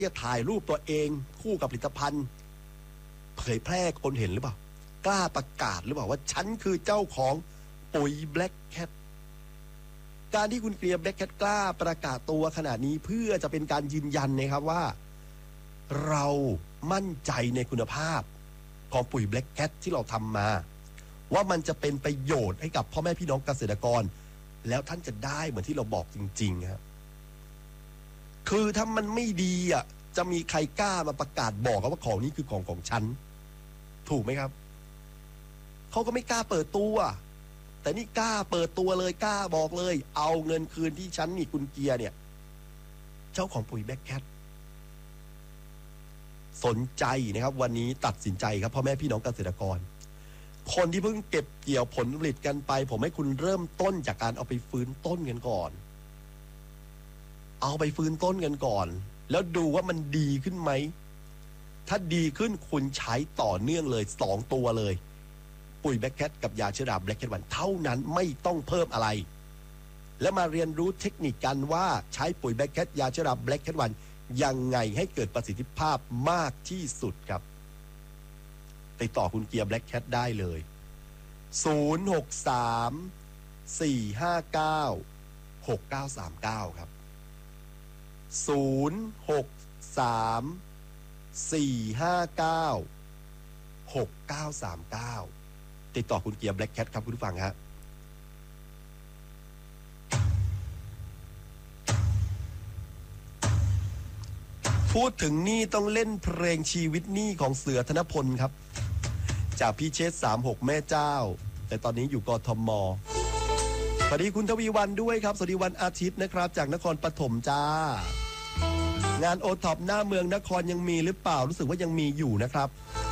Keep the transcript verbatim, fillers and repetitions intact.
จะถ่ายรูปตัวเองคู่กับผลิตภัณฑ์เผยแพร่คนเห็นหรือเปล่ากล้าประกาศหรือเปล่าว่าฉันคือเจ้าของปุ๋ย Black Cat การที่คุณเกลีย Black Cat กล้าประกาศตัวขนาดนี้เพื่อจะเป็นการยืนยันนะครับว่าเรามั่นใจในคุณภาพของปุ๋ย Black Cat ที่เราทำมาว่ามันจะเป็นประโยชน์ให้กับพ่อแม่พี่น้องเกษตรกรแล้วท่านจะได้เหมือนที่เราบอกจริงๆครับคือถ้ามันไม่ดีอ่ะจะมีใครกล้ามาประกาศบอกว่าของนี้คือของของฉันถูกไหมครับเขาก็ไม่กล้าเปิดตัวแต่นี่กล้าเปิดตัวเลยกล้าบอกเลยเอาเงินคืนที่ฉันนี่คุณเกียร์เนี่ยเจ้าของปุ๋ย Black Cat สนใจนะครับวันนี้ตัดสินใจครับพ่อแม่พี่น้องเกษตรกรคนที่เพิ่งเก็บเกี่ยวผลผลิตกันไปผมให้คุณเริ่มต้นจากการเอาไปฟื้นต้นกันก่อนเอาไปฟื้นต้นกันก่อนแล้วดูว่ามันดีขึ้นไหมถ้าดีขึ้นคุณใช้ต่อเนื่องเลยสองตัวเลยปุ๋ย Black Cat กับยาเชื้อรา Black Cat วันเท่านั้นไม่ต้องเพิ่มอะไรแล้วมาเรียนรู้เทคนิคกันว่าใช้ปุ๋ย Black Cat ยาเชื้อรา Black Cat วันยังไงให้เกิดประสิทธิภาพมากที่สุดครับติดต่อคุณเกียร์ Black Cat ได้เลยศูนย์ หก สาม สี่ ห้า เก้า หก เก้า สาม เก้าครับศูนย์ หก สาม สี่ ห้า เก้า หก เก้า สาม เก้าติดต่อคุณเกียร์ Black Cat ครับคุณผู้ฟังฮะพูดถึงนี่ต้องเล่นเพลงชีวิตหนี้ของเสือธนพลครับจากพี่เชษสามหกแม่เจ้าแต่ตอนนี้อยู่กทม.สวัสดีคุณทวีวันด้วยครับสวัสดีวันอาทิตย์นะครับจากนครปฐมจ้างานโอท็อปหน้าเมืองนครยังมีหรือเปล่ารู้สึกว่ายังมีอยู่นะครับ